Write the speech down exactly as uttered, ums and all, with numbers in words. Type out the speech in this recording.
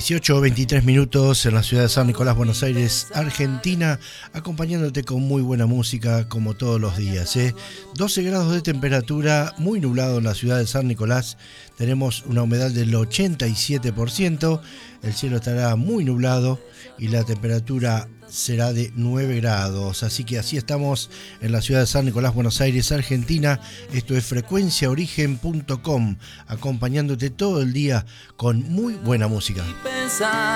dieciocho o veintitrés minutos en la ciudad de San Nicolás, Buenos Aires, Argentina, acompañándote con muy buena música como todos los días. ¿eh? doce grados de temperatura, muy nublado en la ciudad de San Nicolás, tenemos una humedad del ochenta y siete por ciento, el cielo estará muy nublado y la temperatura será de nueve grados, así que así estamos en la ciudad de San Nicolás, Buenos Aires, Argentina. Esto es frecuencia origen punto com, acompañándote todo el día con muy buena música.